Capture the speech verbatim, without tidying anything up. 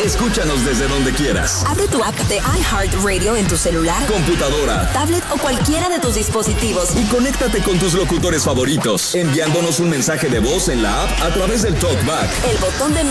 Escúchanos desde donde quieras. Abre tu app de iHeartRadio en tu celular, computadora, tablet o cualquiera de tus dispositivos. Y conéctate con tus locutores favoritos, enviándonos un mensaje de voz en la app a través del TalkBack. El botón de